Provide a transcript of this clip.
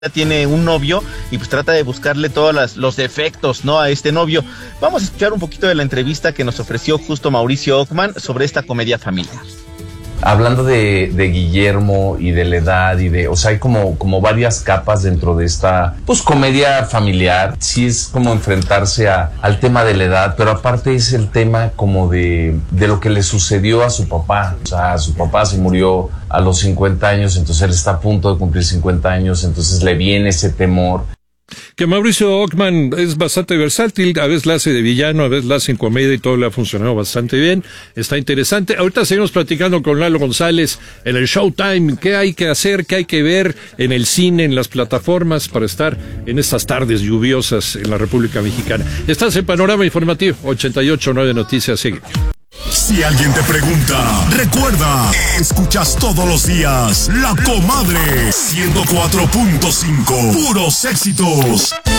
tiene un novio y pues trata de buscarle todos los defectos, ¿no?, a este novio. Vamos a escuchar un poquito de la entrevista que nos ofreció justo Mauricio Ockman sobre esta comedia familiar. Hablando de Guillermo y de la edad o sea, hay como varias capas dentro de esta, pues, comedia familiar. Sí es como enfrentarse al tema de la edad, pero aparte es el tema como de lo que le sucedió a su papá. O sea, su papá se murió a los 50 años, entonces él está a punto de cumplir 50 años, entonces le viene ese temor. Que Mauricio Ockman es bastante versátil, a veces la hace de villano, a veces la hace en comedia y todo le ha funcionado bastante bien, está interesante. Ahorita seguimos platicando con Lalo González en el Showtime, qué hay que hacer, qué hay que ver en el cine, en las plataformas para estar en estas tardes lluviosas en la República Mexicana. Estás en Panorama Informativo, 88.9 Noticias, sigue. Si alguien te pregunta, recuerda, escuchas todos los días La Comadre 104.5, puros éxitos.